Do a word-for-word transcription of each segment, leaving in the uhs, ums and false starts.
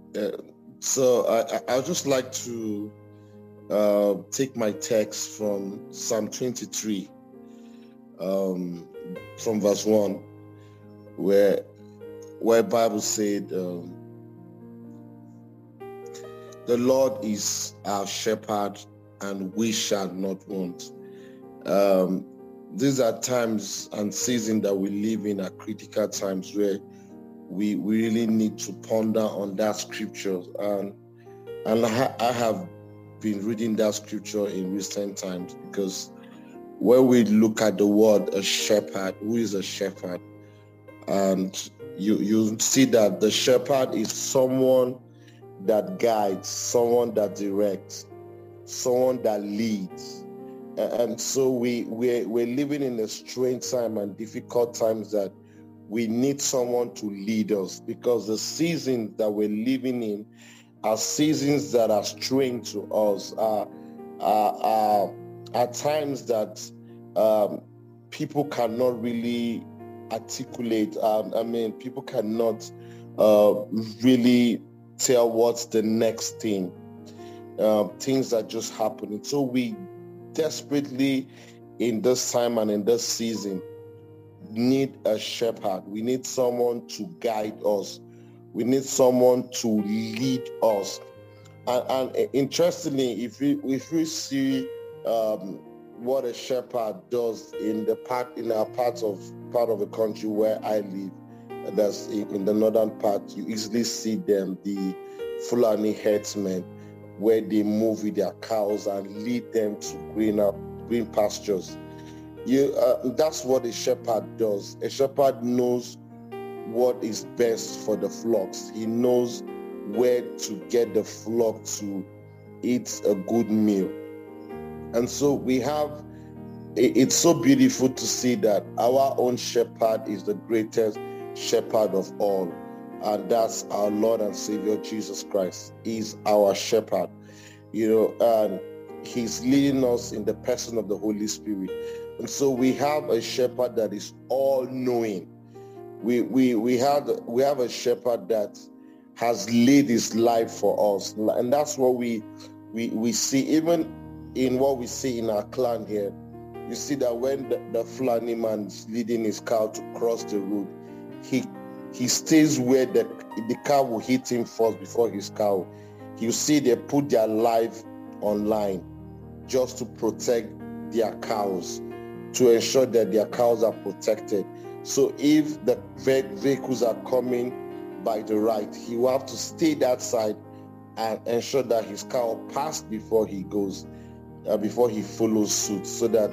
Uh, so I, I I'd just like to uh, take my text from Psalm twenty-three, um, from verse one, where where Bible said, um, "The Lord is our shepherd, and we shall not want." Um, these are times and seasons that we live in are critical times where we, we really need to ponder on that scripture. And and I, I have been reading that scripture in recent times, because when we look at the word a shepherd, who is a shepherd? And you you see that the shepherd is someone that guides, someone that directs, someone that leads. And so we we're, we're living in a strange time and difficult times that we need someone to lead us, because the seasons that we're living in are seasons that are strange to us, are are, are, are times that um, people cannot really articulate. Um, I mean, people cannot uh, really tell what's the next thing. Um, things are just happening. So we desperately, in this time and in this season, need a shepherd. We need someone to guide us. We need someone to lead us. And, and interestingly, if we if we see um, what a shepherd does in the part in our part of part of the country where I live, that's in, in the northern part, you easily see them, the Fulani herdsmen, where they move with their cows and lead them to green up green pastures. You, uh, that's what a shepherd does. A shepherd knows what is best for the flocks. He knows where to get the flock to eat a good meal. And so we have, it's so beautiful to see that our own shepherd is the greatest shepherd of all. And that's our Lord and Savior Jesus Christ. He's our shepherd, you know, and he's leading us in the person of the Holy Spirit. And so we have a shepherd that is all-knowing. We we we have we have a shepherd that has laid his life for us, and that's what we we we see even in what we see in our clan here. You see that when the, the Fulani man is leading his cow to cross the road, he he stays where the the cow will hit him first before his cow. You see, they put their life online just to protect their cows, to ensure that their cows are protected. So if the vehicles are coming by the right, he will have to stay that side and ensure that his cow passed before he goes, uh, before he follows suit, so that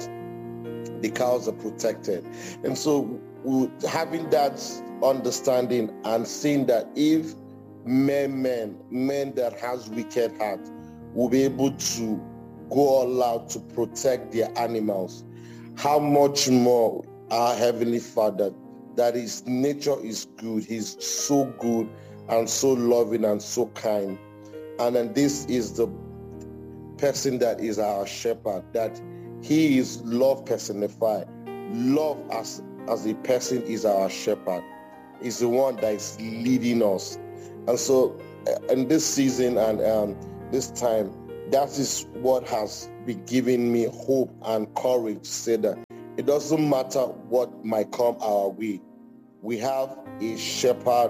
the cows are protected. And so having that understanding and seeing that if men, men, men that has wicked heart will be able to go all out to protect their animals, how much more our Heavenly Father, that his nature is good, he's so good and so loving and so kind. And then this is the person that is our shepherd, that he is love personified. Love as, as a person is our shepherd. Is the one that is leading us. And so in this season and um, this time, that is what has been giving me hope and courage to say that it doesn't matter what might come our way. We have a shepherd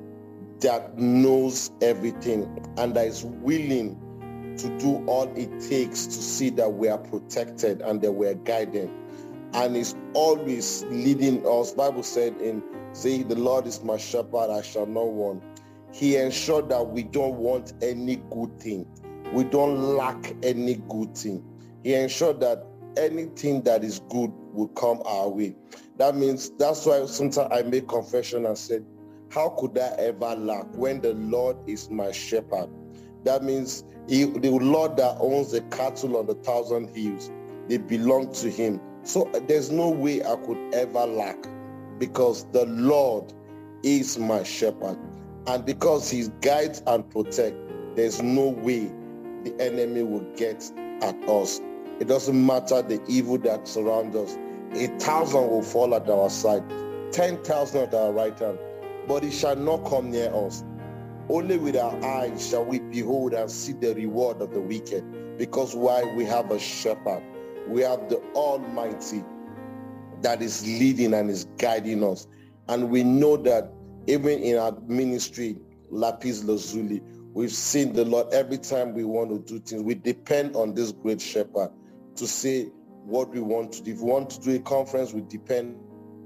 that knows everything and that is willing to do all it takes to see that we are protected and that we are guided. And is always leading us. Bible said in, say, the Lord is my shepherd, I shall not want. He ensured that we don't want any good thing. We don't lack any good thing. He ensured that anything that is good will come our way. That means, that's why sometimes I make confession and said, how could I ever lack when the Lord is my shepherd? That means he, the Lord that owns the cattle on the thousand hills, they belong to him. So there's no way I could ever lack, because the Lord is my shepherd. And because he guides and protects, there's no way the enemy will get at us. It doesn't matter the evil that surrounds us. A thousand will fall at our side, ten thousand at our right hand, but it shall not come near us. Only with our eyes shall we behold and see the reward of the wicked. Because why? We have a shepherd. We have the Almighty that is leading and is guiding us. And we know that even in our ministry, Lapis Lazuli, we've seen the Lord every time we want to do things. We depend on this great shepherd to say what we want to do. If we want to do a conference, we depend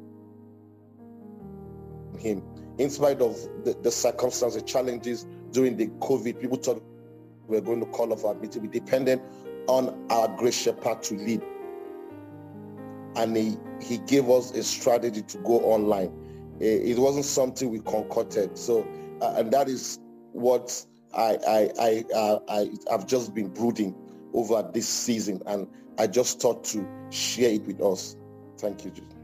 on him. In spite of the, the circumstances, the challenges during the COVID, people thought we were going to call off our meeting. We depended on our great shepherd to lead. And he, he gave us a strategy to go online. It wasn't something we concocted. So, uh, and that is what I, I, I, uh, I, I've just been brooding over this season. And I just thought to share it with us. Thank you, Jesus.